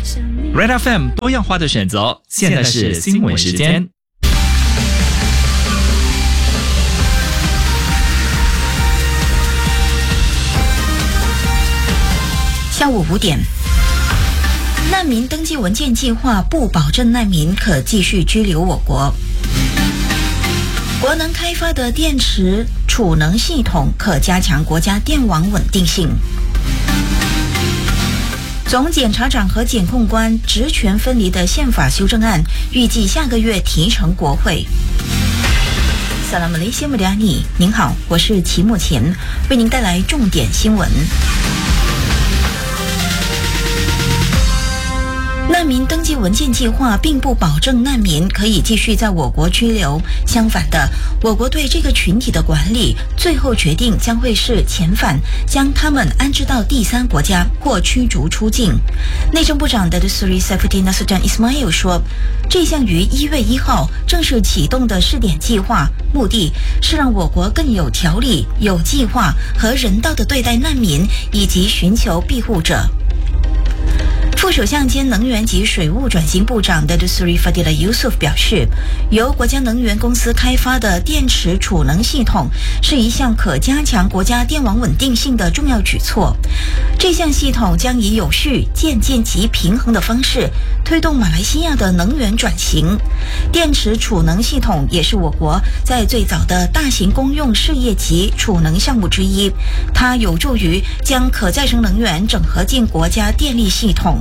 Red FM 多样化的选择，现在是新闻时间。 下午5点，难民登记文件计划不保证难民可继续居留我国。国能开发的电池储能系统可加强国家电网稳定性。总检察长和检控官职权分离的宪法修正案预计下个月提呈国会。萨拉姆雷西姆利亚尼，您好，我是齐木前，为您带来重点新闻。难民登记文件计划并不保证难民可以继续在我国居留，相反的，我国对这个群体的管理最后决定将会是遣返，将他们安置到第三国家或驱逐出境。内政部长 Datuk Seri Saifuddin Nasution Ismail 说，这项于1月1号正式启动的试点计划，目的是让我国更有条理、有计划和人道地对待难民以及寻求庇护者。副首相兼能源及水务转型部长 Datuk Seri Fadillah Yusof 表示，由国家能源公司开发的电池储能系统是一项可加强国家电网稳定性的重要举措。这项系统将以有序、渐进及平衡的方式推动马来西亚的能源转型。电池储能系统也是我国在最早的大型公用事业级储能项目之一，它有助于将可再生能源整合进国家电力系统。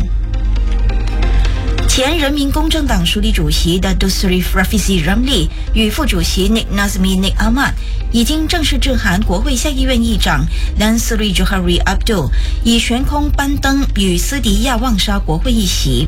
前人民公正党署理主席的 Datuk Seri Rafizi Ramli 与副主席 Nik Nazmi Nik Ahmad 已经正式致函国会下议院议长 Dan Sri Johari Abdul， 以悬空班登与斯迪亚旺沙国会议席。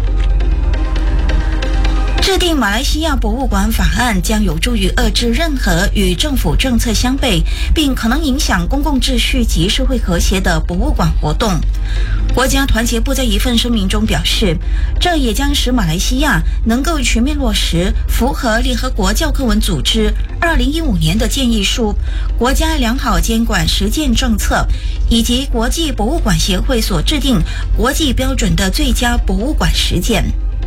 制定马来西亚博物馆法案将有助于遏制任何与政府政策相悖并可能影响公共秩序及社会和谐的博物馆活动。国家团结部在一份声明中表示，这也将使马来西亚能够全面落实符合联合国教科文组织2015年的建议书、国家良好监管实践政策以及国际博物馆协会所制定国际标准的最佳博物馆实践。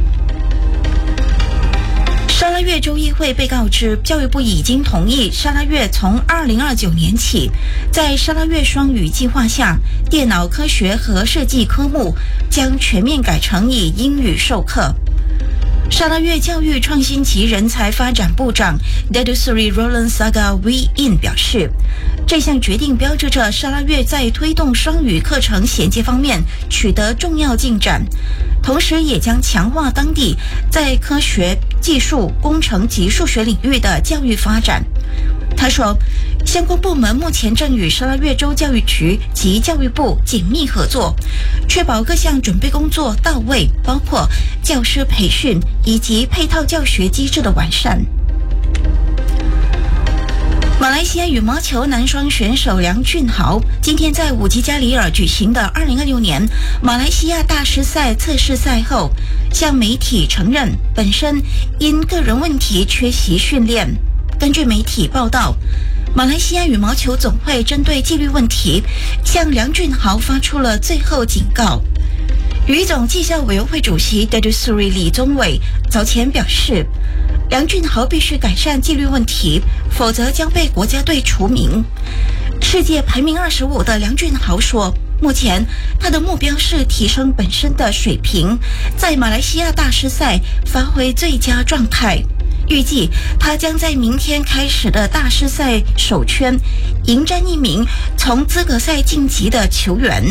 沙拉越州议会被告知，教育部已经同意沙拉越从2029年起，在沙拉越双语计划下，电脑科学和设计科目将全面改成以英语授课。沙拉越教育创新及人才发展部长 Datuk Seri Roland Saga Wee In 表示，这项决定标志着沙拉越在推动双语课程衔接方面取得重要进展，同时也将强化当地在科学、技术、工程及数学领域的教育发展。他说，相关部门目前正与沙拉越州教育局及教育部紧密合作，确保各项准备工作到位，包括教师培训以及配套教学机制的完善。马来西亚羽毛球男双选手梁俊豪今天在武吉加里尔举行的2026年马来西亚大师赛测试赛后，向媒体承认本身因个人问题缺席训练。根据媒体报道，马来西亚羽毛球总会针对纪律问题，向梁俊豪发出了最后警告。羽总绩效委员会主席 Datuk Seri 李宗伟早前表示，梁俊豪必须改善纪律问题，否则将被国家队除名。世界排名25的梁俊豪说，目前他的目标是提升本身的水平，在马来西亚大师赛发挥最佳状态。预计他将在明天开始的大师赛首圈迎战一名从资格赛晋级的球员。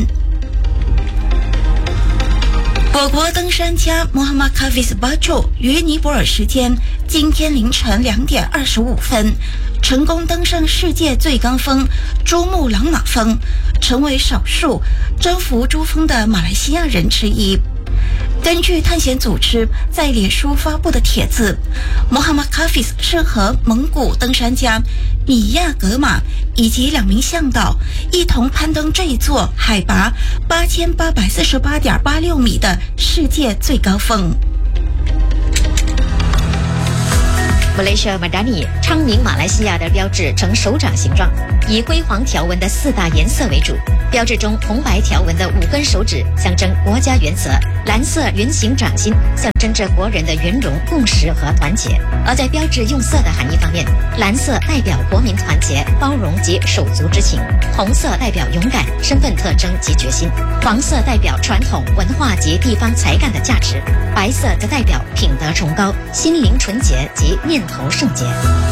我国登山家 Muhammad Hafiz Bachor 于尼泊尔时间今天凌晨2点25分成功登上世界最高峰珠穆朗玛峰，成为少数征服珠峰的马来西亚人之一。根据探险组织在脸书发布的帖子， Muhammad Hafiz 是和蒙古登山家米亚格玛以及2名向导一同攀登这一座海拔8848.86米的世界最高峰。 Malaysia Madani 昌明马来西亚的标志呈手掌形状，以辉煌条纹的4大颜色为主， 标志中红白条纹的5根手指象征国家原则，蓝色圆形掌心象征着国人的圆融、共识和团结。而在标志用色的含义方面，蓝色代表国民团结、包容及手足之情，红色代表勇敢、身份特征及决心，黄色代表传统文化及地方才干的价值，白色则代表品德崇高、心灵纯洁及念头圣洁。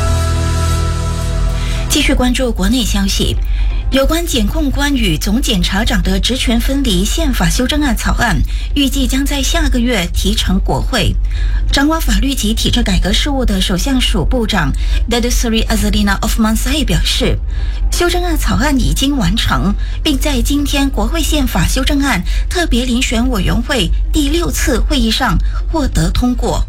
继续关注国内消息，有关检控官与总检察长的职权分离宪法修正案草案，预计将在下个月提呈国会。掌握法律及体制改革事务的首相署部长 Dedusri Azalina Othmansai 表示，修正案草案已经完成，并在今天国会宪法修正案特别遴选委员会第6次会议上获得通过。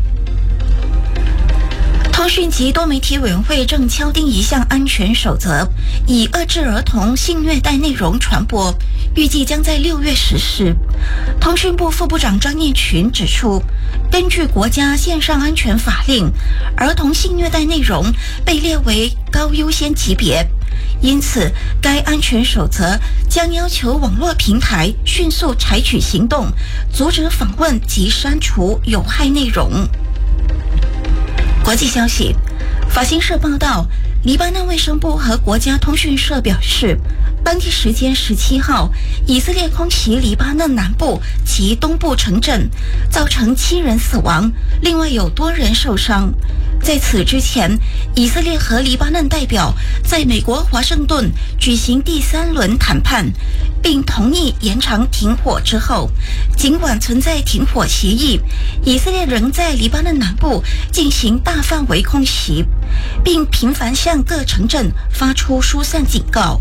通讯及多媒体委员会正敲定一项安全守则，以遏制儿童性虐待内容传播，预计将在6月实施。通讯部副部长张念群指出，根据国家线上安全法令，儿童性虐待内容被列为高优先级别，因此该安全守则将要求网络平台迅速采取行动，阻止访问及删除有害内容。国际消息，法新社报道，黎巴嫩卫生部和国家通讯社表示，当地时间17号，以色列空袭黎巴嫩南部及东部城镇，造成7人死亡，另外有多人受伤。在此之前，以色列和黎巴嫩代表在美国华盛顿举行第3轮谈判，并同意延长停火之后，尽管存在停火协议，以色列仍在黎巴嫩南部进行大范围空袭，并频繁向各城镇发出疏散警告。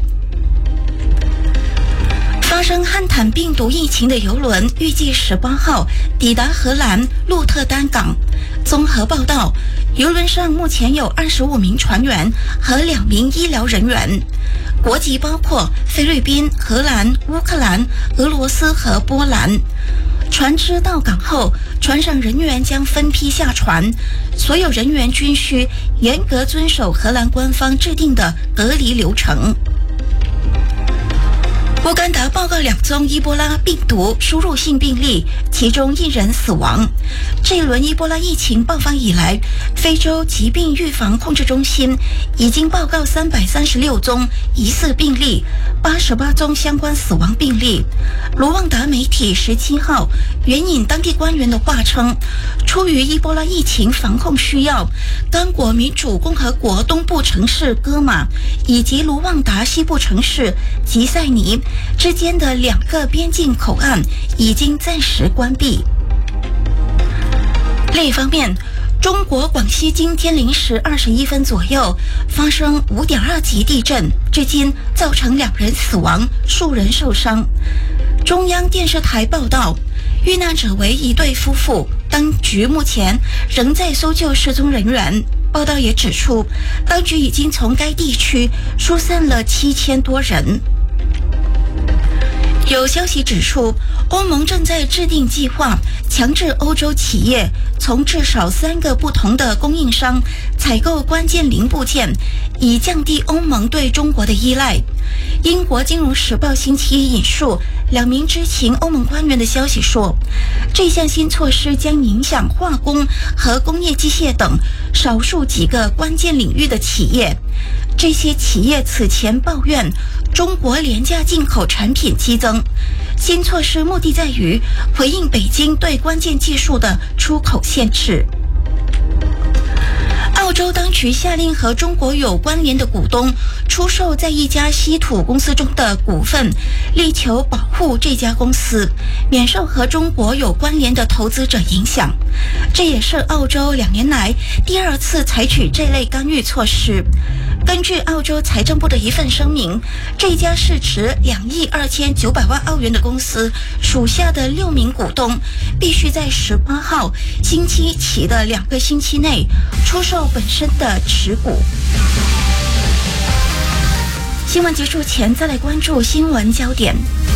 发生汉坦病毒疫情的邮轮预计18号抵达荷兰鹿特丹港。综合报道，邮轮上目前有25名船员和2名医疗人员，国籍包括菲律宾、荷兰、乌克兰、俄罗斯和波兰。船只到港后，船上人员将分批下船，所有人员均需严格遵守荷兰官方制定的隔离流程。乌干达报告2宗伊波拉病毒输入性病例，其中1人死亡。这一轮伊波拉疫情爆发以来，非洲疾病预防控制中心已经报告336宗疑似病例，88宗相关死亡病例。卢旺达媒体17号援引当地官员的话称，出于伊波拉疫情防控需要，刚果民主共和国东部城市戈马以及卢旺达西部城市吉塞尼之间的2个边境口岸已经暂时关闭。另一方面，中国广西今天0时21分左右发生5.2级地震，至今造成2人死亡，数人受伤。中央电视台报道，遇难者为一对夫妇，当局目前仍在搜救失踪人员。报道也指出，当局已经从该地区疏散了7000多人。有消息指出，欧盟正在制定计划，强制欧洲企业从至少3个不同的供应商采购关键零部件，以降低欧盟对中国的依赖。英国金融时报星期一引述2名知情欧盟官员的消息说，这项新措施将影响化工和工业机械等少数几个关键领域的企业。这些企业此前抱怨中国廉价进口产品激增，新措施目的在于回应北京对关键技术的出口限制。澳洲当局下令和中国有关联的股东出售在一家稀土公司中的股份，力求保护这家公司，免受和中国有关联的投资者影响。这也是澳洲2年来第2次采取这类干预措施。根据澳洲财政部的一份声明，这家市值2亿2900万澳元的公司属下的6名股东必须在18号星期起的2个星期内出售本身的持股。新闻结束前，再来关注新闻焦点。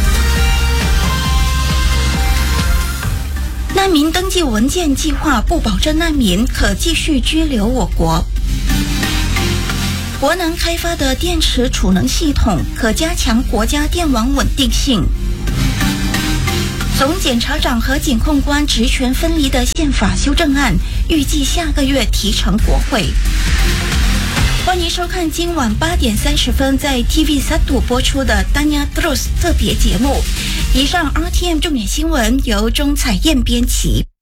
难民登记文件计划不保证难民可继续居留我国。 博能开发的电池储能系统可加强国家电网稳定性。总检察长和检控官职权分离的宪法修正案预计下个月提呈国会。欢迎收看今晚8点30分在 TV1 播出的 Tanya Terus 特别节目。以上 RTM 重点新闻由钟彩燕编辑。